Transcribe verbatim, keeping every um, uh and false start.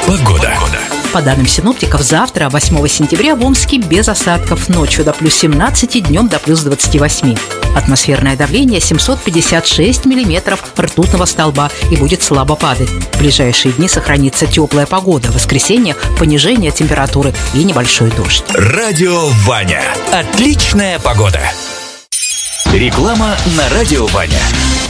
Погода. По данным синоптиков, завтра, восьмого сентября, в Омске без осадков. Ночью до плюс семнадцати, днем до плюс двадцати восьми. Атмосферное давление семьсот пятьдесят шесть миллиметров ртутного столба и будет слабо падать. В ближайшие дни сохранится теплая погода. В воскресенье понижение температуры и небольшой дождь. Радио Ваня. Отличная погода. Реклама на Радио Ваня.